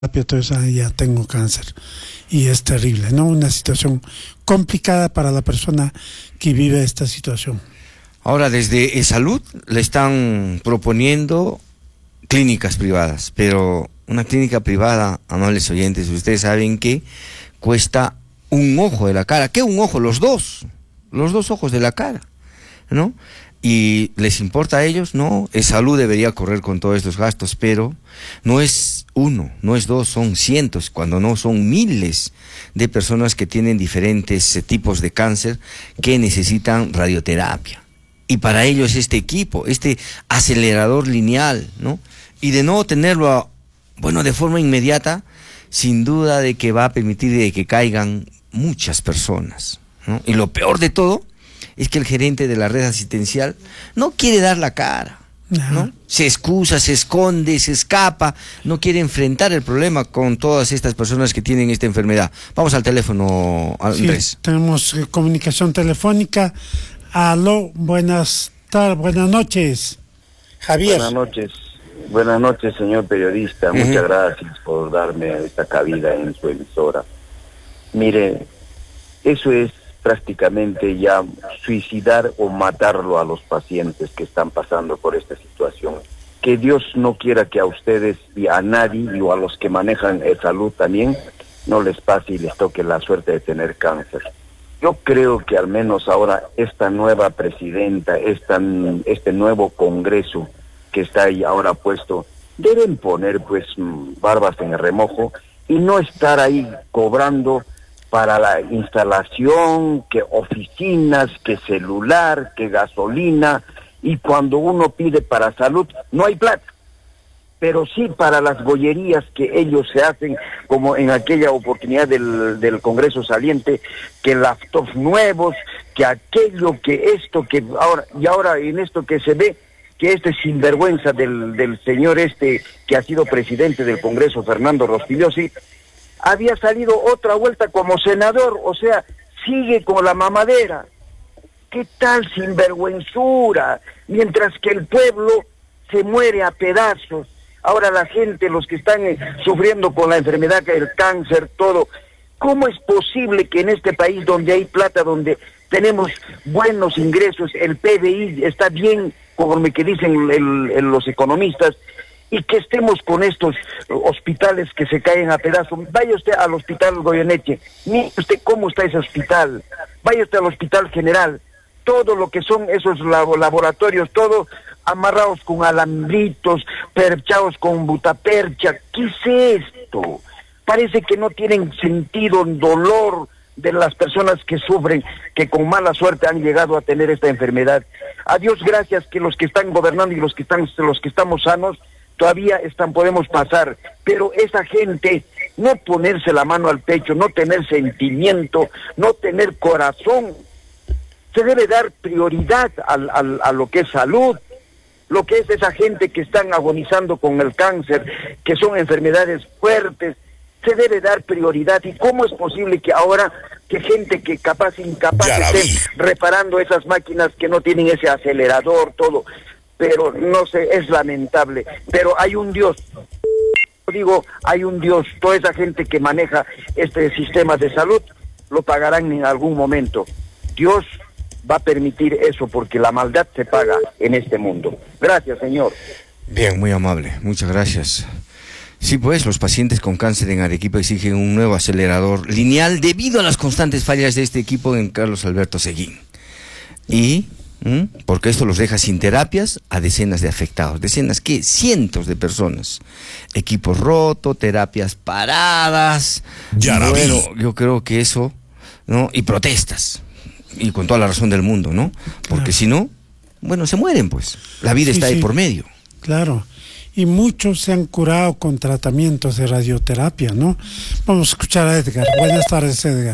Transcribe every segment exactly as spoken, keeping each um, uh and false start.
entonces ah, ya tengo cáncer. Y es terrible, ¿no? Una situación complicada para la persona que vive esta situación. Ahora, desde eSalud le están proponiendo clínicas privadas, pero una clínica privada, amables oyentes, ustedes saben que cuesta un ojo de la cara. ¿Qué un ojo? Los dos, los dos ojos de la cara, ¿no? ¿Y les importa a ellos? No, eSalud debería correr con todos estos gastos, pero no es uno, no es dos, son cientos, cuando no son miles de personas que tienen diferentes eh, tipos de cáncer que necesitan radioterapia. Y para ellos este equipo, este acelerador lineal, ¿no? Y de no tenerlo, a, bueno, de forma inmediata, sin duda de que va a permitir de que caigan muchas personas, ¿no? Y lo peor de todo es que el gerente de la red asistencial no quiere dar la cara, ¿no? Se excusa, se esconde, se escapa, no quiere enfrentar el problema con todas estas personas que tienen esta enfermedad. Vamos al teléfono, Andrés. Sí, tenemos eh, comunicación telefónica. Aló, buenas tardes, buenas noches, Javier. Buenas noches, buenas noches, señor periodista. Uh-huh. Muchas gracias por darme esta cabida en su emisora. Mire, eso es prácticamente ya suicidar o matarlo a los pacientes que están pasando por esta situación. Que Dios no quiera que a ustedes y a nadie, y a los que manejan eSalud también, no les pase y les toque la suerte de tener cáncer. Yo creo que al menos ahora esta nueva presidenta, esta, este nuevo congreso que está ahí ahora puesto, deben poner pues barbas en el remojo y no estar ahí cobrando para la instalación, que oficinas, que celular, que gasolina, y cuando uno pide para salud, no hay plata, pero sí para las bollerías que ellos se hacen, como en aquella oportunidad del, del Congreso saliente, que laptops nuevos, que aquello, que esto, que ahora, y ahora en esto que se ve, que este sinvergüenza del, del señor este, que ha sido presidente del Congreso, Fernando Rospigliosi, había salido otra vuelta como senador, o sea, sigue con la mamadera. ¿Qué tal sinvergüenzura? Mientras que el pueblo se muere a pedazos. Ahora la gente, los que están eh, sufriendo con la enfermedad, el cáncer, todo. ¿Cómo es posible que en este país donde hay plata, donde tenemos buenos ingresos, el P B I está bien, conforme que dicen el, el, los economistas, y que estemos con estos hospitales que se caen a pedazos? Vaya usted al hospital Goyeneche, mire usted cómo está ese hospital, vaya usted al hospital general, todo lo que son esos laboratorios, todo amarrados con alambritos, perchados con butapercha. ¿Qué es esto? Parece que no tienen sentido, dolor de las personas que sufren, que con mala suerte han llegado a tener esta enfermedad. A Dios gracias que los que están gobernando y los que están, los que estamos sanos, todavía están, podemos pasar, pero esa gente, no ponerse la mano al pecho, no tener sentimiento, no tener corazón, se debe dar prioridad al, al, a lo que es salud, lo que es esa gente que están agonizando con el cáncer, que son enfermedades fuertes, se debe dar prioridad. ¿Y cómo es posible que ahora, que gente que capaz, incapaz, estén reparando esas máquinas que no tienen ese acelerador, todo? Pero no sé, es lamentable, pero hay un Dios, digo, hay un Dios, toda esa gente que maneja este sistema de salud, lo pagarán en algún momento. Dios va a permitir eso porque la maldad se paga en este mundo. Gracias, señor. Bien, muy amable, muchas gracias. Sí, pues, los pacientes con cáncer en Arequipa exigen un nuevo acelerador lineal debido a las constantes fallas de este equipo en Carlos Alberto Seguín. Y... ¿Mm? porque esto los deja sin terapias a decenas de afectados, decenas, ¿qué? Cientos de personas, equipos rotos, terapias paradas. Ya la bueno, vi. Yo creo que eso, ¿no? Y protestas, y con toda la razón del mundo, ¿no? Porque claro, si no, bueno, se mueren, pues, la vida sí, está ahí sí, por medio. Claro, y muchos se han curado con tratamientos de radioterapia, ¿no? Vamos a escuchar a Edgar. Buenas tardes, Edgar.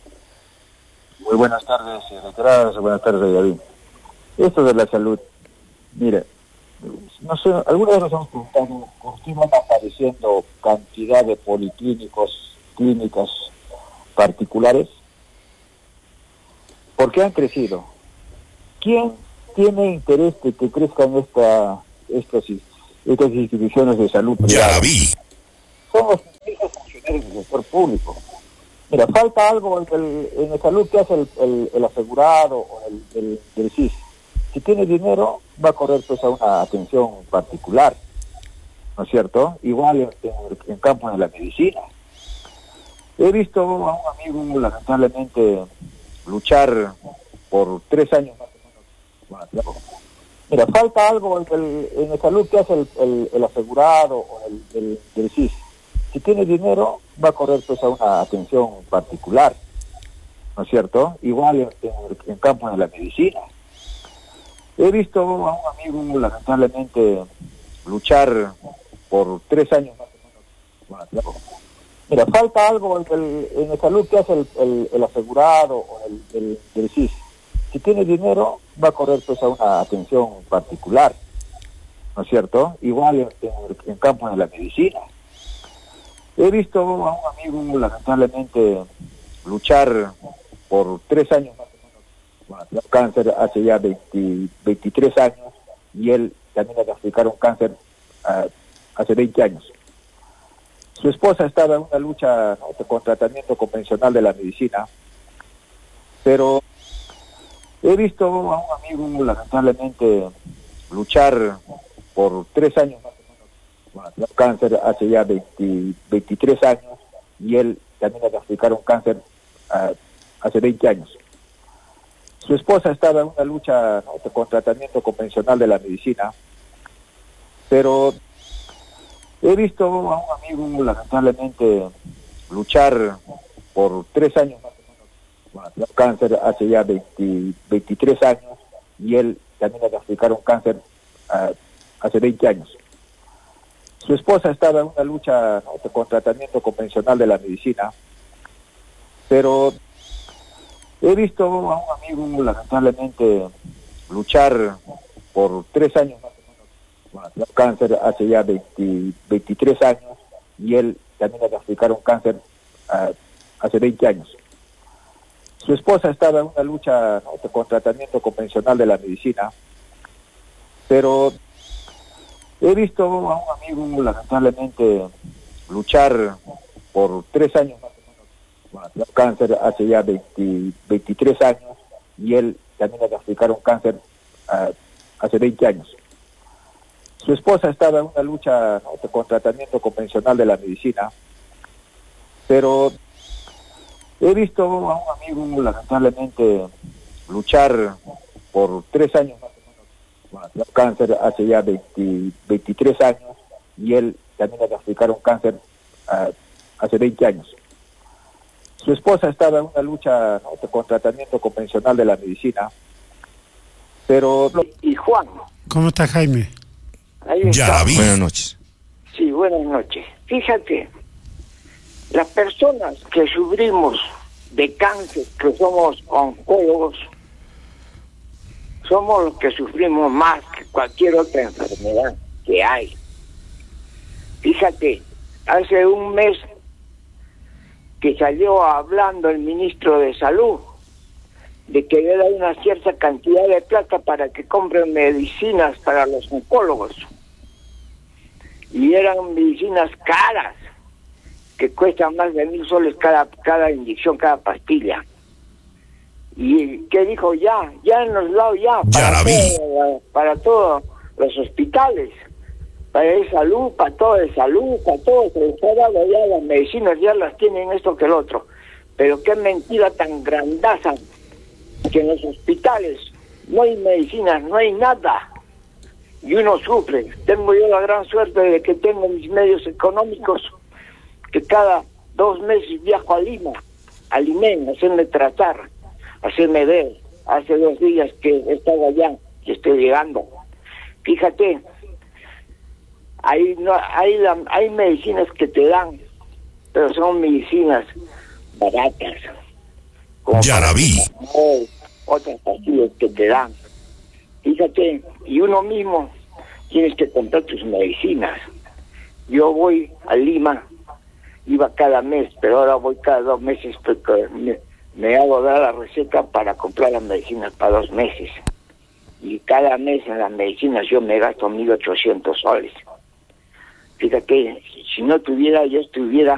Muy buenas tardes, Edgar. Buenas tardes, David. Esto de la salud, mire, no sé, alguna vez nos hemos preguntado por qué van apareciendo cantidad de policlínicos, clínicas particulares. ¿Por qué han crecido? ¿Quién tiene interés de que crezcan esta, estas, estas instituciones de salud privadas? Ya la vi. Son los en el sector público. Mira, falta algo en el, en el salud que hace el, el, el asegurado o el, el, el C I S. Si tiene dinero, va a correr pues a una atención particular, ¿no es cierto? Igual en, en el en campo de la medicina. He visto a un amigo, lamentablemente, luchar por tres años más o menos. Bueno, mira, falta algo en el, en el salud que hace el, el, el asegurado o el, el, el C I S. Si tiene dinero, va a correr pues a una atención particular, ¿no es cierto? Igual en, en el en campo de la medicina. He visto a un amigo, lamentablemente, luchar por tres años más o menos. Bueno, mira, falta algo en el, en el salud que hace el, el, el asegurado o el, el, el C I S. Si tiene dinero, va a correr pues a una atención particular, ¿no es cierto? Igual en, en el en campo de la medicina. He visto a un amigo, lamentablemente, luchar por tres años más o menos. Bueno, cáncer hace ya veinte, veintitrés años y él también le diagnosticaron cáncer uh, hace veinte años. Su esposa estaba en una lucha, ¿no?, con tratamiento convencional de la medicina, pero he visto a un amigo, lamentablemente, luchar por tres años más o menos. Bueno, cáncer hace ya veinte, veintitrés años y él también le diagnosticaron cáncer uh, hace veinte años. Su esposa estaba en una lucha, ¿no?, con tratamiento convencional de la medicina, pero he visto a un amigo, lamentablemente, luchar por tres años más o menos. Bueno, cáncer hace ya veinte, veintitrés años y él también le diagnosticaron cáncer uh, hace veinte años. Su esposa estaba en una lucha, ¿no?, con tratamiento convencional de la medicina, pero he visto a un amigo, lamentablemente, luchar por tres años más o menos. Bueno, cáncer hace ya veinte, veintitrés años y él también le diagnosticaron cáncer uh, hace veinte años. Su esposa estaba en una lucha, ¿no?, con tratamiento convencional de la medicina, pero he visto a un amigo, lamentablemente, luchar por tres años más o menos. Bueno, cáncer hace ya veinte, veintitrés años y él también le diagnosticaron cáncer uh, hace veinte años. Su esposa estaba en una lucha, ¿no?, con tratamiento convencional de la medicina, pero he visto a un amigo, lamentablemente, luchar por tres años más o menos. Bueno, cáncer hace ya veinte, veintitrés años y él también le diagnosticaron cáncer uh, hace veinte años. Su esposa estaba en una lucha, ¿no?, con tratamiento convencional de la medicina, pero... Y Juan. ¿Cómo está, Jaime? Ahí está. Buenas noches. Sí, buenas noches. Fíjate, las personas que sufrimos de cáncer, que somos oncólogos, somos los que sufrimos más que cualquier otra enfermedad que hay. Fíjate, hace un mes que salió hablando el ministro de Salud de que le da una cierta cantidad de plata para que compren medicinas para los oncólogos. Y eran medicinas caras, que cuestan más de mil soles cada, cada inyección, cada pastilla. Y que dijo, ya, ya en los lados, ya, para, todo, para todos los hospitales, para el salud, para todo el salud, para todo, se les ha dado ya las medicinas, ya las tienen esto que el otro. Pero qué mentira tan grandaza, que en los hospitales no hay medicinas, no hay nada, y uno sufre. Tengo yo la gran suerte de que tengo mis medios económicos, que cada dos meses viajo a Lima, a Limén, a hacerme tratar, a hacerme ver. Hace dos días que he estado allá y estoy llegando. Fíjate, hay, no, hay, hay medicinas que te dan, pero son medicinas baratas. Ya la vi. Otras pastillas que te dan. Fíjate, y uno mismo tienes que comprar tus medicinas. Yo voy a Lima, iba cada mes, pero ahora voy cada dos meses porque me, me hago dar la receta para comprar las medicinas para dos meses. Y cada mes en las medicinas yo me gasto mil ochocientos soles. Fíjate, si no tuviera, yo estuviera